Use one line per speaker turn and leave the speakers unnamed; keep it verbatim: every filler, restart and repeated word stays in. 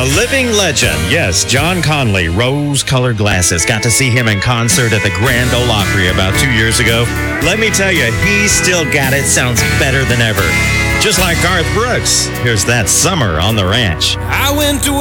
A living legend. Yes, John Conley, rose-colored glasses. Got to see him in concert at the Grand Ole Opry about two years ago. Let me tell you, he still got it. Sounds better than ever. Just like Garth Brooks. Here's That Summer on the Ranch.
I went to